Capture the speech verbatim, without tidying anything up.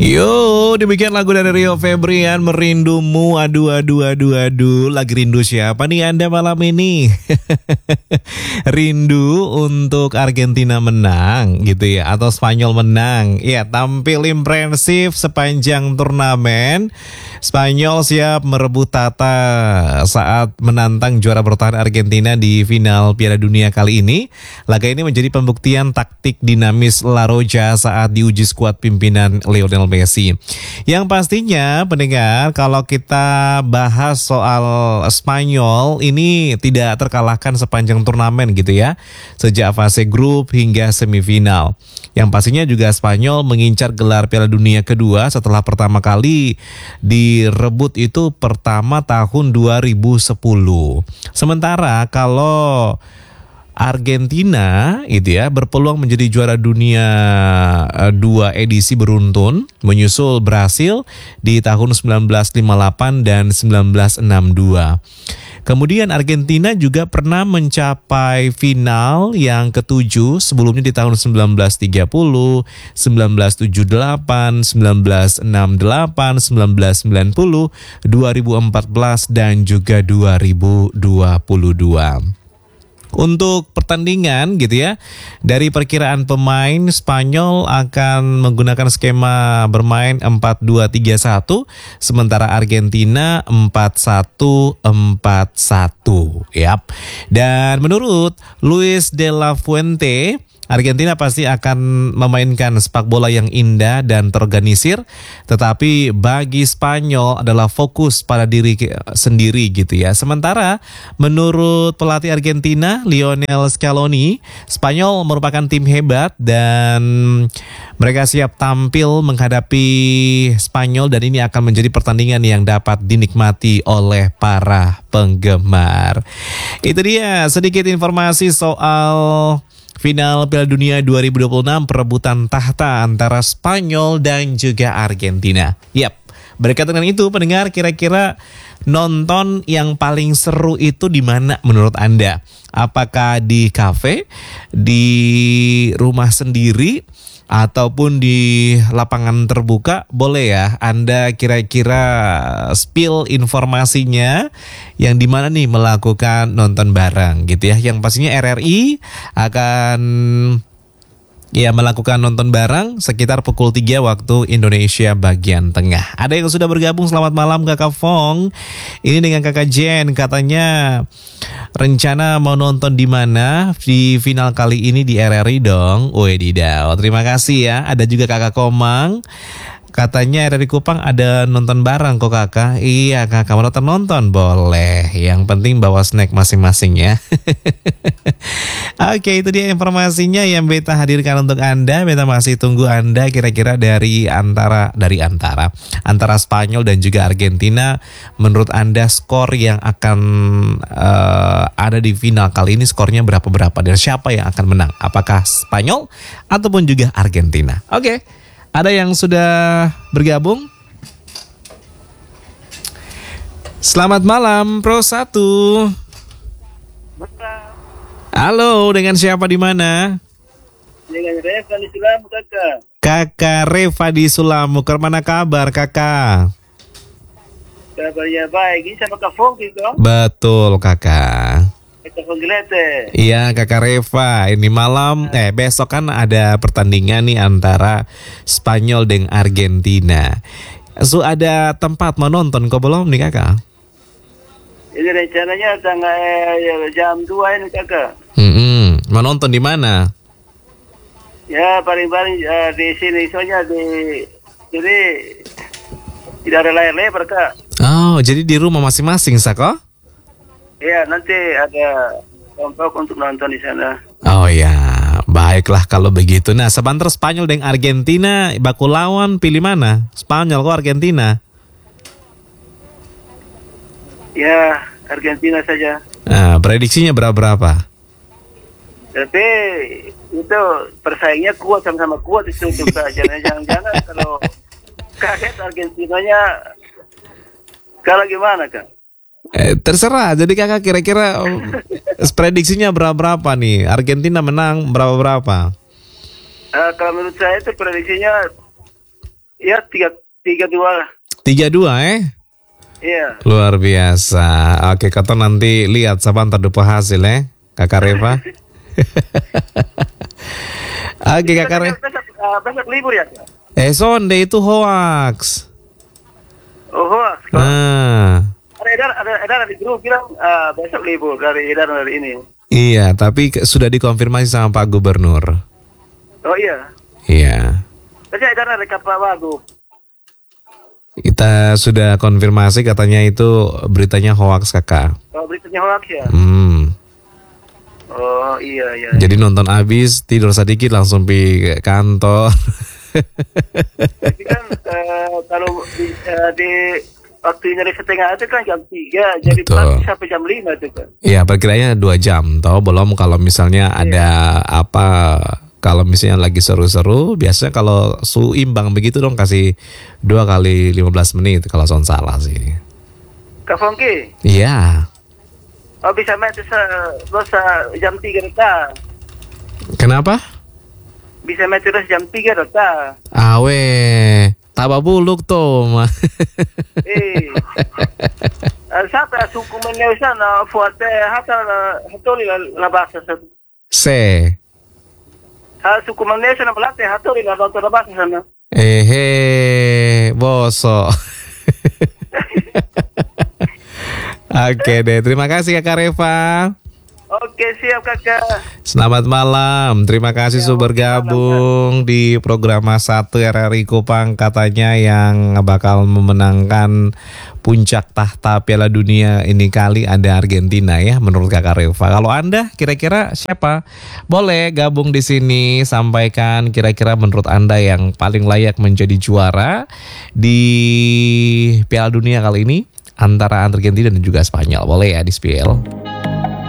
Yo, demikian lagu dari Rio Febrian, Merindumu. Aduh, aduh, aduh, aduh. Lagi rindu siapa nih Anda malam ini? Rindu untuk Argentina menang gitu ya, atau Spanyol menang. Ya, tampil impresif sepanjang turnamen. Spanyol siap merebut tata saat menantang juara bertahan Argentina di final Piala Dunia kali ini. Laga ini menjadi pembuktian taktik dinamis La Roja saat diuji skuad pimpinan Lionel Messi. Yang pastinya pendengar, kalau kita bahas soal Spanyol ini tidak terkalahkan sepanjang turnamen gitu ya, sejak fase grup hingga semifinal. Yang pastinya juga Spanyol mengincar gelar Piala Dunia kedua setelah pertama kali direbut itu pertama tahun dua ribu sepuluh. Sementara kalau Argentina itu ya berpeluang menjadi juara dunia uh, dua edisi beruntun, menyusul Brasil di tahun seribu sembilan ratus lima puluh delapan dan seribu sembilan ratus enam puluh dua. Kemudian Argentina juga pernah mencapai final yang ketujuh sebelumnya di tahun seribu sembilan ratus tiga puluh, seribu sembilan ratus tujuh puluh delapan, seribu sembilan ratus enam puluh delapan, seribu sembilan ratus sembilan puluh, dua ribu empat belas dan juga dua ribu dua puluh dua. Untuk pertandingan gitu ya, dari perkiraan pemain, Spanyol akan menggunakan skema bermain empat dua tiga satu, sementara Argentina empat satu empat satu. Yap. Dan menurut Luis de la Fuente, Argentina pasti akan memainkan sepak bola yang indah dan terorganisir, tetapi bagi Spanyol adalah fokus pada diri sendiri gitu ya. Sementara menurut pelatih Argentina, Lionel Scaloni, Spanyol merupakan tim hebat dan mereka siap tampil menghadapi Spanyol, dan ini akan menjadi pertandingan yang dapat dinikmati oleh para penggemar. Itu dia sedikit informasi soal final Piala Dunia dua ribu dua puluh enam, perebutan tahta antara Spanyol dan juga Argentina. Yap, berkaitan dengan itu pendengar, kira-kira nonton yang paling seru itu di mana menurut Anda? Apakah di kafe, di rumah sendiri, ataupun di lapangan terbuka? Boleh ya Anda kira-kira spill informasinya, yang dimana nih melakukan nonton bareng gitu ya. Yang pastinya R R I akan ya melakukan nonton bareng sekitar pukul tiga waktu Indonesia bagian tengah. Ada yang sudah bergabung, selamat malam Kakak Fong. Ini dengan Kakak Jen, katanya rencana mau nonton di mana di final kali ini di R R I dong. Wedidaw, terima kasih ya. Ada juga Kakak Komang, katanya R R I Kupang ada nonton bareng kok kakak. Iya kakak, mau nonton nonton boleh. Yang penting bawa snack masing-masing ya. Oke, itu dia informasinya yang Beta hadirkan untuk Anda. Beta masih tunggu Anda kira-kira dari antara dari antara antara Spanyol dan juga Argentina. Menurut Anda skor yang akan uh, ada di final kali ini skornya berapa-berapa, dan siapa yang akan menang? Apakah Spanyol ataupun juga Argentina? Oke. Ada yang sudah bergabung? Selamat malam Pro satu. Halo, dengan siapa di mana? Dengan Reva di Sulamu, kakak. Kakak Reva di Sulamu, kemana kabar kakak? Kabarnya baik, ini sama Kak Fong gitu. Betul kakak. Kak Fong Gelete. Iya kakak Reva, ini malam, eh besok kan ada pertandingan nih antara Spanyol dengan Argentina. So ada tempat mau nonton, kok belum nih kakak? Ini rencananya tanggal eh, jam dua ini kakak. Hmm, mau nonton di mana? Ya paling-paling uh, di sini, soalnya di jadi tidak ada layar lebar kak. Oh, jadi di rumah masing-masing Sako? Iya, nanti ada kelompok untuk nonton di sana. Oh ya, baiklah kalau begitu. Nah, sebentar Spanyol dan Argentina baku lawan, pilih mana? Spanyol kok Argentina? Ya, Argentina saja. Nah, prediksinya berapa-berapa? Tapi itu persaingnya kuat, sama-sama kuat itu juga. Jangan-jangan kalau kaget Argentinanya kalah gimana kan? Eh, terserah. Jadi kakak kira-kira um, prediksinya berapa-berapa nih? Argentina menang berapa-berapa? Uh, kalau menurut saya itu prediksinya Ya tiga tiga dua lah. tiga dua eh? Iya. Luar biasa. Oke, kata nanti lihat siapa ntar dupa hasil eh, Kakak Reva. Oke, Kakak Reva. Besok, uh, besok libur ya? Eh, sonde itu hoax. Oh, hoax. Ah. Ada edar, ada edar di grup bilang uh, besok libur dari edar dari ini. Iya, tapi ke- sudah dikonfirmasi sama Pak Gubernur. Oh iya. Iya. Tapi edar dari Kapal Wagub. Kita sudah konfirmasi katanya itu beritanya hoax kakak. Oh, beritanya hoax ya? Hmm. Oh iya iya. Jadi nonton habis tidur sedikit langsung pergi ke kantor. Tapi kan uh, kalau di, uh, di waktu Indonesia Tengah itu kan jam tiga, jadi Betul. pagi sampai jam lima itu kan. Iya, perkiranya dua jam. Toh belum kalau misalnya ada apa, kalau misalnya lagi seru-seru, biasanya kalau su imbang begitu dong kasih dua kali lima belas menit kalau soal salah sih. Kak Fongki, Iya. oh bisa main se dosa jam tiga rata. Kenapa? Bisa main terus jam tiga rata. Awe, taba buluk tuh. Ma. Eh. Uh, Sapa suku meneusan na fuerte hata hatoli la la basa sa. Se. Ha suku meneusan na belate hatoli la la basa sana. Ehe, boso. Oke deh, terima kasih Kakak Reva. Oke, siap Kakak. Selamat malam, terima kasih Ya, sudah bergabung di program satu R R I Kupang, katanya yang bakal memenangkan puncak tahta Piala Dunia ini kali ada Argentina ya, menurut Kakak Reva. Kalau Anda kira-kira siapa? Boleh gabung di sini, sampaikan kira-kira menurut Anda yang paling layak menjadi juara di Piala Dunia kali ini antara Argentina dan juga Spanyol. Boleh ya di spill.